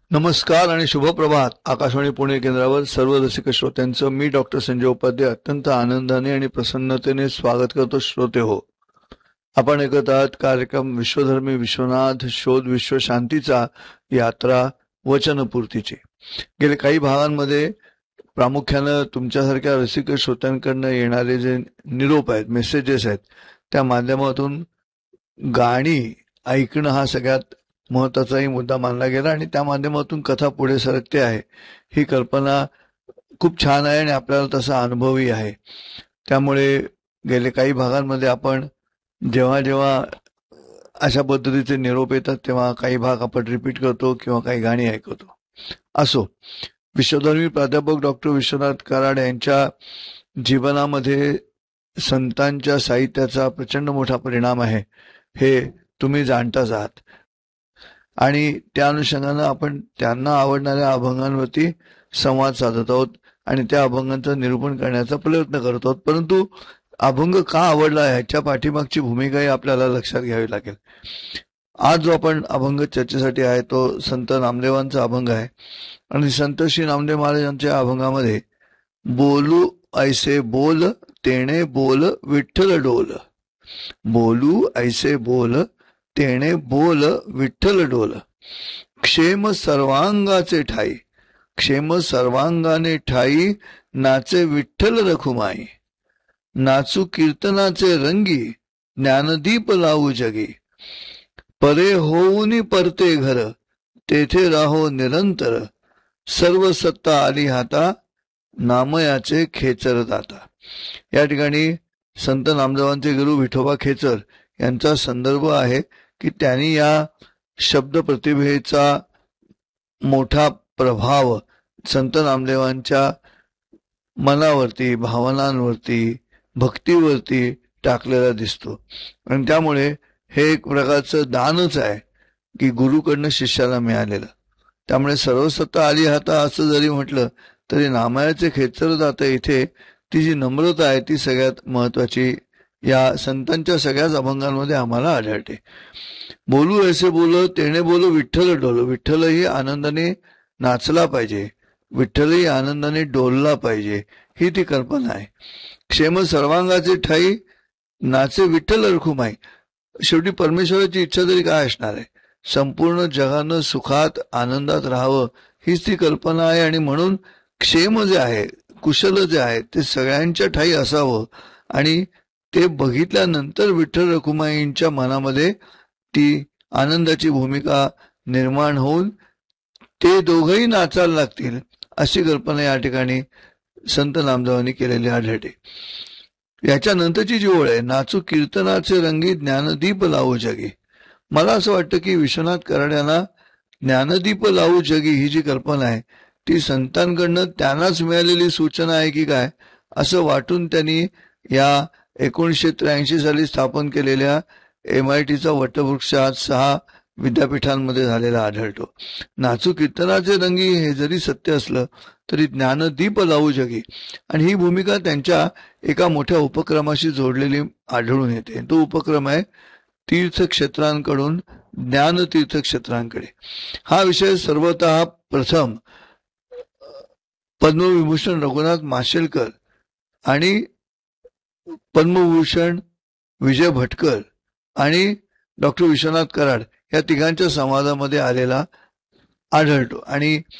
नमस्कार आणि शुभप्रभात. आकाशवाणी पुणे केंद्रावर सर्व रसिक श्रोत्यांचं मी डॉक्टर संजय उपाध्याय अत्यंत आनंदाने आणि प्रसन्नतेने स्वागत करतो. श्रोते हो, आपण ऐकत आहात कार्यक्रम विश्वधर्मी विश्वनाथ शोध विश्व शांतीचा यात्रा वचनपूर्तीची. गेले काही भागांमध्ये प्रामुख्यानं तुमच्यासारख्या रसिक श्रोत्यांकडनं येणारे जे निरोप आहेत, मेसेजेस आहेत, त्या माध्यमातून गाणी ऐकणं हा सगळ्यात महत्वाचाही मुद्दा मानला गेला आणि त्या माध्यमातून कथा पुढे सरकते आहे. ही कल्पना खूप छान आहे आणि आपल्याला तसा अनुभवही आहे. त्यामुळे गेले काही भागांमध्ये आपण जेव्हा जेव्हा अशा पद्धतीचे निरोप येतात तेव्हा काही भाग आपण रिपीट करतो किंवा काही गाणी ऐकवतो. असो, विश्वधर्मी प्राध्यापक डॉक्टर विश्वनाथ कराड यांच्या जीवनामध्ये संतांच्या साहित्याचा प्रचंड मोठा परिणाम आहे हे तुम्ही जाणताच आहात आणि त्या अनुषंगानं आपण त्यांना आवडणाऱ्या अभंगांवरती संवाद साधत आहोत आणि त्या अभंगांचं निरूपण करण्याचा प्रयत्न करत आहोत. परंतु अभंग का आवडला ह्याच्या पाठीमागची भूमिकाही आपल्याला लक्षात घ्यावी लागेल. आज जो आपण अभंग चर्चेसाठी आहे तो संत नामदेवांचा अभंग आहे आणि संत श्री नामदेव महाराजांच्या अभंगामध्ये बोलू ऐसे बोल तेणे बोल विठ्ठल डोल, बोलू ऐसे बोल तेणे बोल विठ्ठल डोल, क्षेम सर्वांगाचे ठाई, क्षेम सर्वांगाने ठाई, नाचे विठ्ठल रखुमाई, नाचू कीर्तनाचे रंगी, ज्ञानदीप लावू जगी, परे होऊनी परते घर, तेथे राहो निरंतर, सर्व सत्ता आली हाता, नामयाचे खेचर दाता. या ठिकाणी संत नामदेवांचे गुरु विठोबा खेचर यांचा संदर्भ आहे की त्यांनी या शब्द प्रतिभेचा मोठा प्रभाव संत नामदेवांच्या मनावरती, भावनांवरती, भक्तीवरती टाकलेला दिसतो आणि त्यामुळे हे एक प्रकारचं दानच आहे की गुरुकडनं शिष्याला मिळालेलं. त्यामुळे सर्वसत्ता आली हाता असं जरी म्हटलं तरी नामयाचे खेचर दाता इथे ती जी नम्रता आहे ती सगळ्यात महत्वाची या संतांच्या सगळ्याच अभंगांमध्ये आम्हाला आढळते. बोलू ऐसे बोल तेणे बोलू विठ्ठल डोल, विठ्ठलही आनंदाने नाचला पाहिजे, विठ्ठलही आनंदाने डोलला पाहिजे, ही ती कल्पना आहे. क्षेम सर्वांगाचे ठाई, नाचे विठ्ठल रखुमाई. शेवटी परमेश्वराची इच्छा तरी काय असणार आहे, संपूर्ण जगानं सुखात आनंदात राहावं हीच ती कल्पना आहे आणि म्हणून क्षेम जे आहे, कुशल जे आहे ते सगळ्यांच्या ठाई असावं आणि ते बघितल्यानंतर विठ्ठल रखुमाईंच्या मनामध्ये ती आनंदाची भूमिका निर्माण होऊन ते दोघंही नाचायला लागतील अशी कल्पना या ठिकाणी संत नामदेवांनी केलेली आढळते. याच्यानंतरची जी ओळ आहे, नाचू कीर्तनाचे रंगी, ज्ञानदीप लावू जगी. मला असं वाटतं की विश्वनाथ कराड यांना ज्ञानदीप लावू जगी ही जी कल्पना आहे ती संतांकडनं त्यांनाच मिळालेली सूचना आहे की काय असं वाटून त्यांनी या 1983 साली स्थापन केलेल्या MITचा वटवृक्ष आज 6 विद्यापीठांमध्ये झालेला आढळतो. नाचू कीर्तनाचे रंगी हे जरी सत्य असलं तरी ज्ञानदीप लावू जगी आणि ही भूमिका त्यांच्या एका मोठ्या उपक्रमाशी जोडलेली आढळून येते. तो उपक्रम आहे तीर्थक्षेत्रांकडून ज्ञान तीर्थक्षेत्रांकडे. हा विषय सर्वतः प्रथम पद्मविभूषण रघुनाथ माशेलकर आणि पद्मभूषण विजय भटकर आणि डॉक्टर विश्वनाथ कराड या तिघांच्या संवादामध्ये आलेला आढळतो आणि